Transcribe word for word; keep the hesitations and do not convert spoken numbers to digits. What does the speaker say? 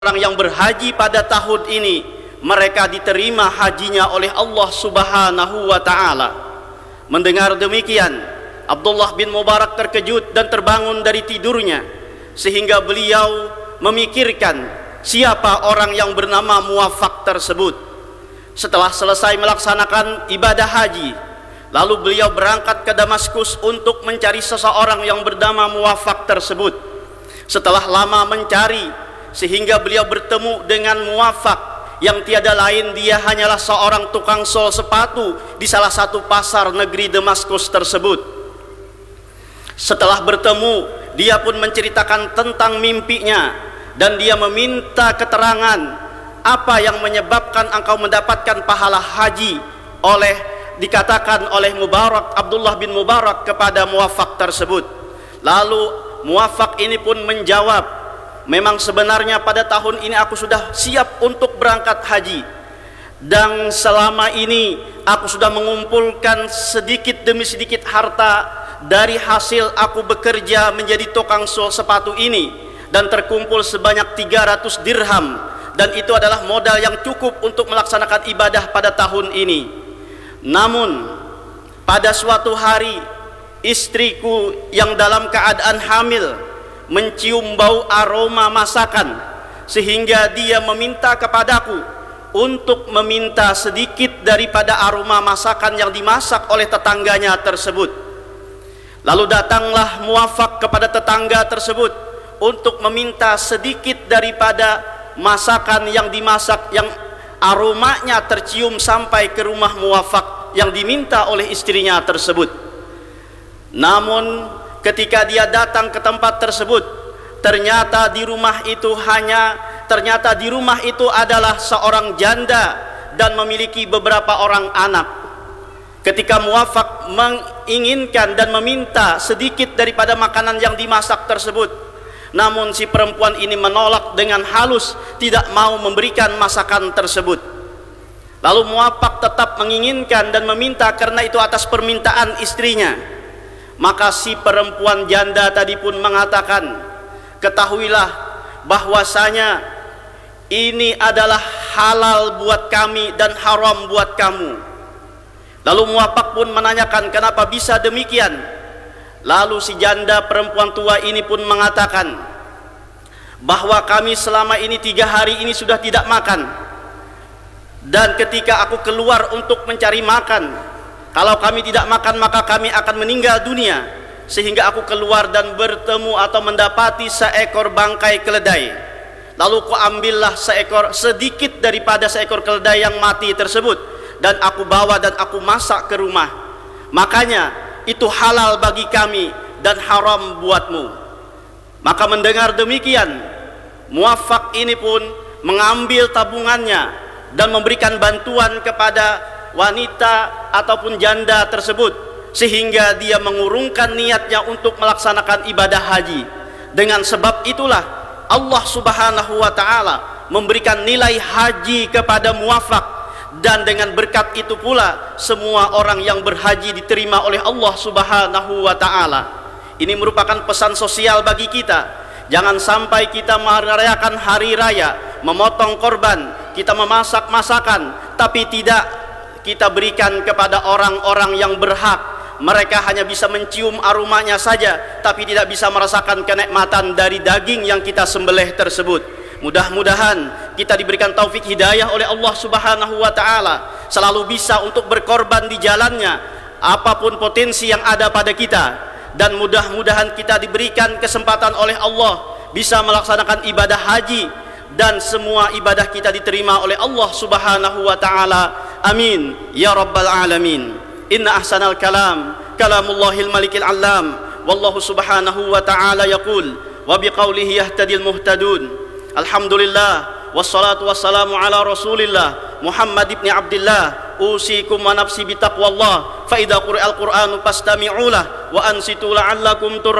orang yang berhaji pada tahun ini, mereka diterima hajinya oleh Allah Subhanahu wa ta'ala. Mendengar demikian, Abdullah bin Mubarak terkejut dan terbangun dari tidurnya, sehingga beliau memikirkan siapa orang yang bernama Muwaffaq tersebut. Setelah selesai melaksanakan ibadah haji, lalu beliau berangkat ke Damaskus untuk mencari seseorang yang bernama Muwaffaq tersebut. Setelah lama mencari, sehingga beliau bertemu dengan Muwaffaq, yang tiada lain dia hanyalah seorang tukang sol sepatu di salah satu pasar negeri Damaskus tersebut. Setelah bertemu, dia pun menceritakan tentang mimpinya, dan dia meminta keterangan apa yang menyebabkan engkau mendapatkan pahala haji oleh dikatakan oleh Mubarak, Abdullah bin Mubarak kepada Muwaffaq tersebut. Lalu Muwaffaq ini pun menjawab, memang sebenarnya pada tahun ini aku sudah siap untuk berangkat haji, dan selama ini aku sudah mengumpulkan sedikit demi sedikit harta dari hasil aku bekerja menjadi tukang sol sepatu ini, dan terkumpul sebanyak tiga ratus dirham, dan itu adalah modal yang cukup untuk melaksanakan ibadah pada tahun ini. Namun pada suatu hari, istriku yang dalam keadaan hamil mencium bau aroma masakan, sehingga dia meminta kepadaku untuk meminta sedikit daripada aroma masakan yang dimasak oleh tetangganya tersebut. Lalu datanglah Muwaffaq kepada tetangga tersebut untuk meminta sedikit daripada masakan yang dimasak yang aromanya tercium sampai ke rumah Muwaffaq yang diminta oleh istrinya tersebut. Namun ketika dia datang ke tempat tersebut, ternyata di rumah itu hanya ternyata di rumah itu adalah seorang janda dan memiliki beberapa orang anak. Ketika Muwaffaq menginginkan dan meminta sedikit daripada makanan yang dimasak tersebut, namun si perempuan ini menolak dengan halus, tidak mau memberikan masakan tersebut. Lalu Muwaffaq tetap menginginkan dan meminta karena itu atas permintaan istrinya. Maka si perempuan janda tadi pun mengatakan, ketahuilah bahwasanya ini adalah halal buat kami dan haram buat kamu. Lalu Muwaffaq pun menanyakan kenapa bisa demikian. Lalu si janda perempuan tua ini pun mengatakan bahwa kami selama ini tiga hari ini sudah tidak makan, dan ketika aku keluar untuk mencari makan, kalau kami tidak makan maka kami akan meninggal dunia, sehingga aku keluar dan bertemu atau mendapati seekor bangkai keledai. Lalu ku ambillah seekor sedikit daripada seekor keledai yang mati tersebut, dan aku bawa dan aku masak ke rumah. Makanya itu halal bagi kami dan haram buatmu. Maka mendengar demikian, Muwaffaq ini pun mengambil tabungannya dan memberikan bantuan kepada wanita ataupun janda tersebut, sehingga dia mengurungkan niatnya untuk melaksanakan ibadah haji. Dengan sebab itulah Allah Subhanahu wa ta'ala memberikan nilai haji kepada Muwaffaq, dan dengan berkat itu pula semua orang yang berhaji diterima oleh Allah Subhanahu wa ta'ala. Ini merupakan pesan sosial bagi kita. Jangan sampai kita merayakan hari raya, memotong korban, kita memasak masakan, tapi tidak kita berikan kepada orang-orang yang berhak. Mereka hanya bisa mencium aromanya saja, tapi tidak bisa merasakan kenikmatan dari daging yang kita sembelih tersebut. Mudah-mudahan kita diberikan taufik hidayah oleh Allah Subhanahu wa ta'ala, selalu bisa untuk berkorban di jalannya apapun potensi yang ada pada kita, dan mudah-mudahan kita diberikan kesempatan oleh Allah bisa melaksanakan ibadah haji, dan semua ibadah kita diterima oleh Allah Subhanahu wa ta'ala. Amin ya rabbal alamin. Inna ahsanal kalam kalamullahil malikil allam, wallahu subhanahu wa ta'ala yaqul wa biqaulihi yahtadil muhtadun. Alhamdulillah wassalatu wassalamu ala rasulillah Muhammad ibn Abdillah. Usikum wa nafsi bitaqwallah, fa idza quri'al qur'anu fastami'u lahu wa ansitu la'allakum turhamun.